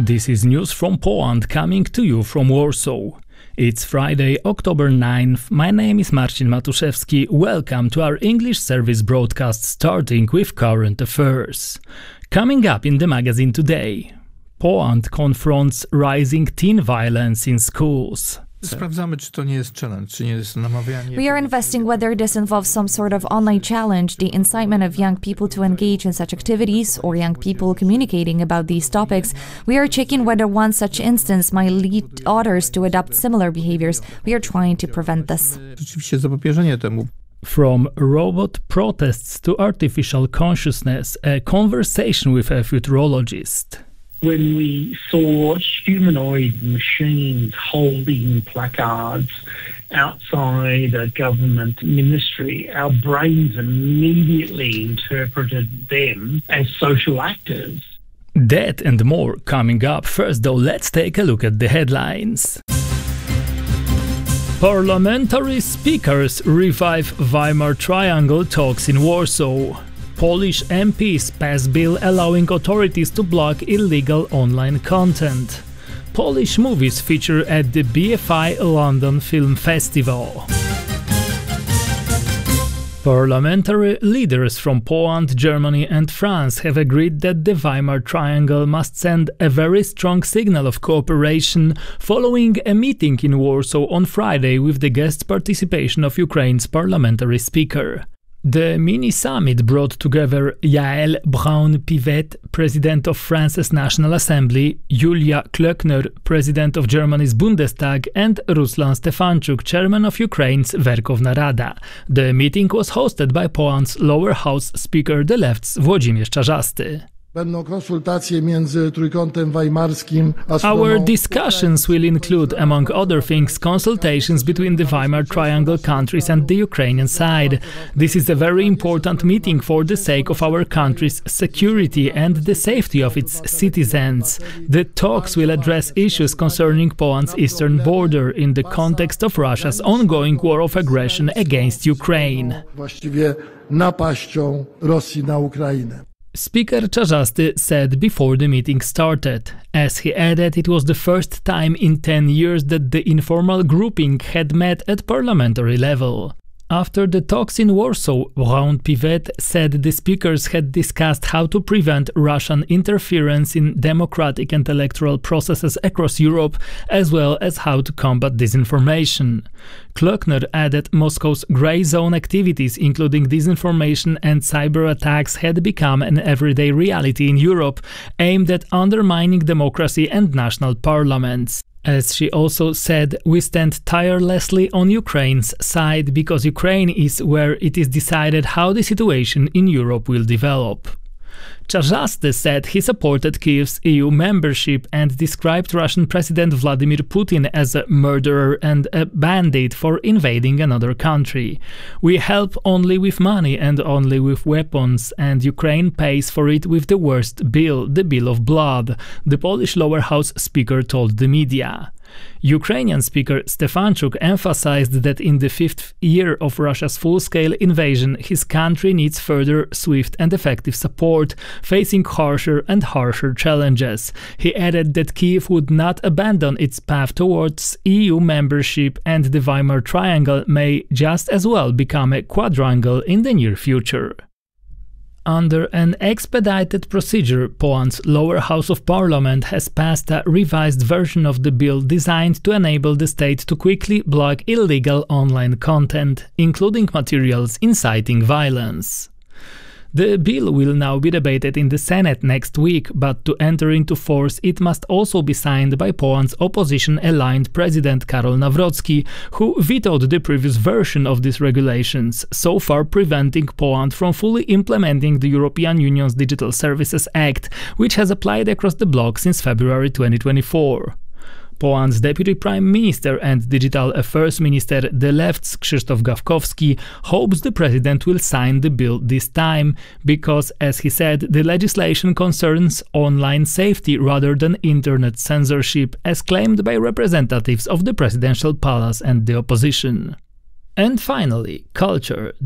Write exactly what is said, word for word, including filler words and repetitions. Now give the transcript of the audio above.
This is news from Poland coming to you from Warsaw. It's Friday, October ninth. My name is Marcin Matuszewski. Welcome to our English service broadcast, starting with current affairs. Coming up in the magazine today, Poland confronts rising teen violence in schools. Sprawdzamy, czy to nie jest challenge, czy nie jest namawianie. We are investigating whether this involves some sort of online challenge, the incitement of young people to engage in such activities, or young people communicating about these topics. We are checking whether one such instance might lead others to adopt similar behaviors. We are trying to prevent this. Rzeczywiście zapobieżenie temu. From robot protests to artificial consciousness, a conversation with a futurologist. When we saw humanoid machines holding placards outside a government ministry, our brains immediately interpreted them as social actors. That and more coming up. First though, let's take a look at the headlines. Parliamentary speakers revive Weimar Triangle talks in Warsaw. Polish M Ps pass bill allowing authorities to block illegal online content. Polish movies feature at the B F I London Film Festival. Parliamentary leaders from Poland, Germany and France have agreed that the Weimar Triangle must send a very strong signal of cooperation following a meeting in Warsaw on Friday with the guest participation of Ukraine's parliamentary speaker. The mini-summit brought together Yael Braun-Pivet, President of France's National Assembly, Julia Klöckner, President of Germany's Bundestag, and Ruslan Stefanchuk, Chairman of Ukraine's Verkhovna Rada. The meeting was hosted by Poland's lower house Speaker the Left's Włodzimierz Czarzasty. Our discussions will include, among other things, consultations between the Weimar Triangle countries and the Ukrainian side. This is a very important meeting for the sake of our country's security and the safety of its citizens. The talks will address issues concerning Poland's eastern border in the context of Russia's ongoing war of aggression against Ukraine. Speaker Czarzasty said before the meeting started. As he added, it was the first time in ten years that the informal grouping had met at parliamentary level. After the talks in Warsaw, Braun-Pivet said the speakers had discussed how to prevent Russian interference in democratic and electoral processes across Europe, as well as how to combat disinformation. Klöckner added Moscow's grey zone activities, including disinformation and cyber attacks, had become an everyday reality in Europe, aimed at undermining democracy and national parliaments. As she also said, we stand tirelessly on Ukraine's side because Ukraine is where it is decided how the situation in Europe will develop. Czarzasty said he supported Kyiv's E U membership and described Russian President Vladimir Putin as a murderer and a bandit for invading another country. We help only with money and only with weapons, and Ukraine pays for it with the worst bill, the bill of blood, the Polish lower house speaker told the media. Ukrainian Speaker Stefanchuk emphasized that in the fifth year of Russia's full-scale invasion, his country needs further swift and effective support, facing harsher and harsher challenges. He added that Kyiv would not abandon its path towards E U membership, and the Weimar Triangle may just as well become a quadrangle in the near future. Under an expedited procedure, Poland's lower house of parliament has passed a revised version of the bill designed to enable the state to quickly block illegal online content, including materials inciting violence. The bill will now be debated in the Senate next week, but to enter into force it must also be signed by Poland's opposition-aligned President Karol Nawrocki, who vetoed the previous version of these regulations, so far preventing Poland from fully implementing the European Union's Digital Services Act, which has applied across the bloc since February twenty twenty-four. Poland's Deputy Prime Minister and Digital Affairs Minister the Left's Krzysztof Gawkowski hopes the president will sign the bill this time because, as he said, the legislation concerns online safety rather than internet censorship, as claimed by representatives of the presidential palace and the opposition. And finally, culture.